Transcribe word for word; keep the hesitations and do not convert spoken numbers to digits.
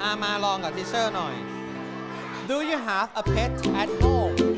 อามาลองกับทิเชอร์หน่อย Do you have a pet at home